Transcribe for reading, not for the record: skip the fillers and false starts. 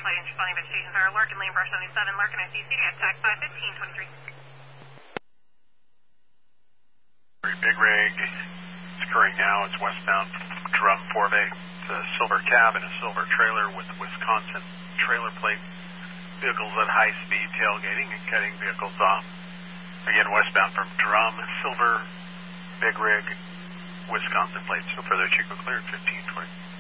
flight responding to stations are Larkin Lane, Bar 77, Larkin SEC, attack 51523. Big rig. It's occurring now. It's westbound Drum Forebay. It's a silver cab and a silver trailer with Wisconsin trailer plate. Vehicles at high speed tailgating and cutting vehicles off. Again, westbound from Drum, silver, big rig, Wisconsin plate. So further, Chico cleared 1520.